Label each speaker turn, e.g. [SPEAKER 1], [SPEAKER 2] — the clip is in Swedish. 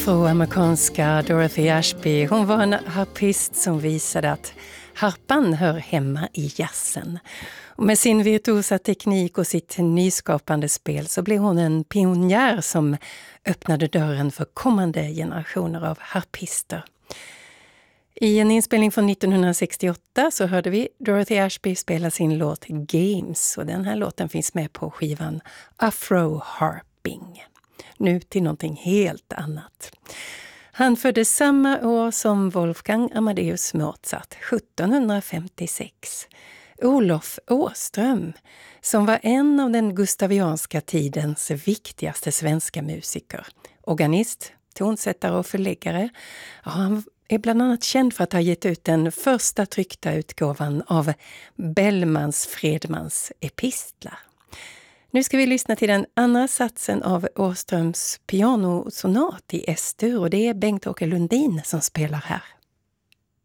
[SPEAKER 1] Afroamerikanska Dorothy Ashby, hon var en harpist som visade att harpan hör hemma i jazzen. Och med sin virtuosa teknik och sitt nyskapande spel så blev hon en pionjär som öppnade dörren för kommande generationer av harpister. I en inspelning från 1968 så hörde vi Dorothy Ashby spela sin låt Games, och den här låten finns med på skivan Afro Harping. Nu till någonting helt annat. Han föddes samma år som Wolfgang Amadeus Mozart, 1756. Olof Åström, som var en av den gustavianska tidens viktigaste svenska musiker. Organist, tonsättare och förläggare. Ja, han är bland annat känd för att ha gett ut den första tryckta utgåvan av Bellmans Fredmans epistlar. Nu ska vi lyssna till den andra satsen av Åströms pianosonat i S-dur, och det är Bengt-Åke Lundin som spelar här.